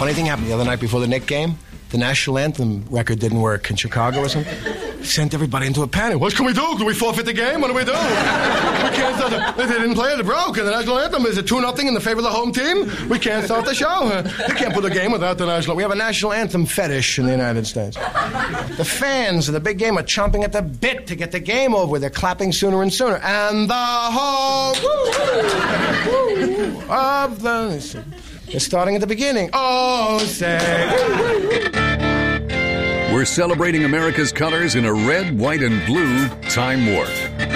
Funny thing happened the other night before the Knicks game. The national anthem record didn't work in Chicago or something. Sent everybody into a panic. What can we do? Do we forfeit the game? What do we do? We can't start they didn't play it. It broke. And the national anthem is 2-0 in the favor of the home team. We can't start the show. You can't put a game without the national. We have a national anthem fetish in the United States. The fans of the big game are chomping at the bit to get the game over. They're clapping sooner and sooner. And the whole of the... They're starting at the beginning. Oh, say... We're celebrating America's colors in a red, white, and blue time warp.